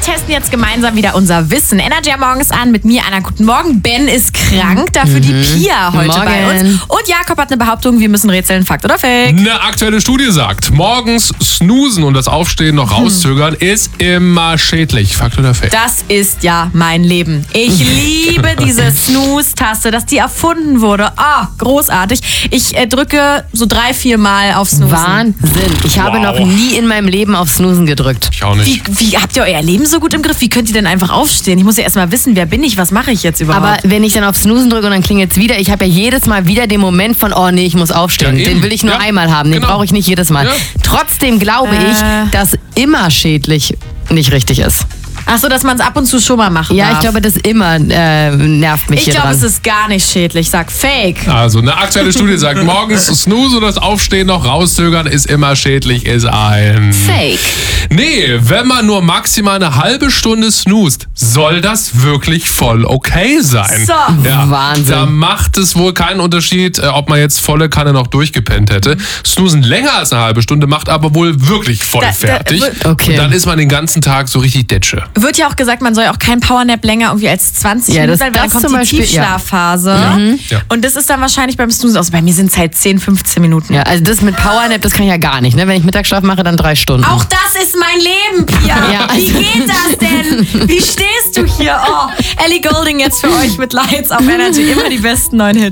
testen jetzt gemeinsam wieder unser Wissen. Energy am Morgen ist an mit mir, Anna. Guten Morgen. Ben ist krank, dafür die Pia heute bei uns. Und Jakob hat eine Behauptung, wir müssen rätseln, Fakt oder Fake. Eine aktuelle Studie sagt, morgens snoosen und das Aufstehen noch rauszögern ist immer schädlich. Fakt oder Fake? Das ist ja mein Leben. Ich liebe diese Snooze-Taste, dass die erfunden wurde. Großartig. Ich drücke so 3-4 Mal auf Snoozen. Wahnsinn. Ich habe noch nie in meinem Leben auf Snoozen gedrückt. Ich auch nicht. Wie habt ihr euer Leben so gut im Griff? Wie könnt ihr denn einfach aufstehen? Ich muss ja erstmal wissen, wer bin ich, was mache ich jetzt überhaupt? Aber wenn ich dann auf Snoozen drücke und dann klingelt es wieder, ich habe ja jedes Mal wieder den Moment von, oh nee, ich muss aufstehen. Ja, den will ich nur einmal haben, den brauche ich nicht jedes Mal. Ja. Trotzdem glaube ich, dass immer schädlich nicht richtig ist. Ach so, dass man es ab und zu schon mal machen darf. Ja, ich glaube, das immer nervt mich Ich hier glaube, dran. es ist gar nicht schädlich. Sag Fake. Also eine aktuelle Studie sagt, morgens snooze und das Aufstehen noch rauszögern ist immer schädlich, ist ein... Fake. Nee, wenn man nur maximal eine halbe Stunde snoost, soll das wirklich voll okay sein. So. Ja, Wahnsinn. Da macht es wohl keinen Unterschied, ob man jetzt volle Kanne noch durchgepennt hätte. Snoosen länger als eine halbe Stunde macht aber wohl wirklich voll fertig. okay. Und dann ist man den ganzen Tag so richtig Detsche. Wird ja auch gesagt, man soll auch keinen Powernap länger irgendwie als 20 Minuten, weil dann kommt zum die Beispiel, Tiefschlafphase. Ja. Und das ist dann wahrscheinlich beim Snoozen aus. Bei mir sind es halt 10-15 Minuten. Ja, also das mit Powernap, das kann ich ja gar nicht. Ne? Wenn ich Mittagsschlaf mache, dann 3 Stunden. Auch das ist mein Leben, Pia. Ja, Wie geht das denn? Wie stehst du hier? Ellie Goulding jetzt für euch mit Lights auf Energy. Immer die besten neuen Hits.